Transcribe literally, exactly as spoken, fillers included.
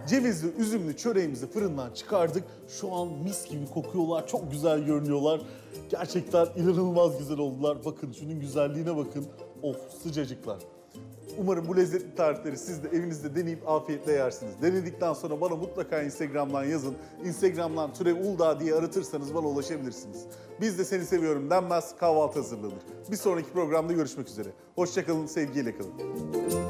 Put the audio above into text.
Cevizli, üzümlü çöreğimizi fırından çıkardık. Şu an mis gibi kokuyorlar, çok güzel görünüyorlar. Gerçekten inanılmaz güzel oldular. Bakın şunun güzelliğine bakın. Of, sıcacıklar. Umarım bu lezzetli tarifleri siz de evinizde deneyip afiyetle yersiniz. Denedikten sonra bana mutlaka Instagram'dan yazın. Instagram'dan Türev Uludağ diye aratırsanız bana ulaşabilirsiniz. Biz de seni seviyorum denmez, kahvaltı hazırlanır. Bir sonraki programda görüşmek üzere. Hoşça kalın, sevgiyle kalın.